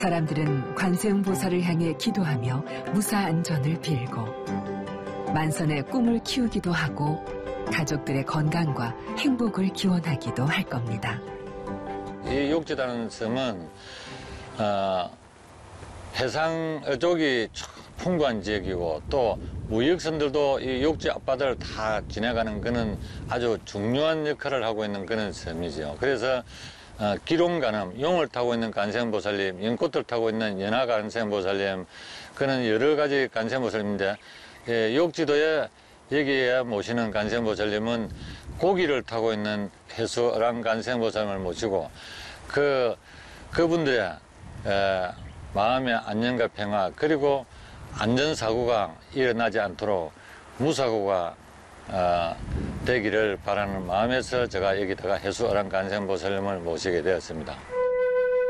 사람들은 관세음보살을 향해 기도하며 무사 안전을 빌고 만선의 꿈을 키우기도 하고 가족들의 건강과 행복을 기원하기도 할 겁니다. 이 욕지라는 섬은 해상 쪽이 풍부한 지역이고 또 무역선들도 이 욕지 앞바다를 다 지나가는 그는 아주 중요한 역할을 하고 있는 그런 섬이죠. 그래서 기룡간음, 용을 타고 있는 관세음보살님, 연꽃을 타고 있는 연화관세음보살님, 그는 여러 가지 관세음보살님인데 욕지도에 여기에 모시는 관세음보살님은 고기를 타고 있는 해수어랑 관세음보살님을 모시고 그분들의 마음의 안녕과 평화 그리고 안전사고가 일어나지 않도록 무사고가 되기를 바라는 마음에서 제가 여기다가 해수어랑 관세음보살님을 모시게 되었습니다.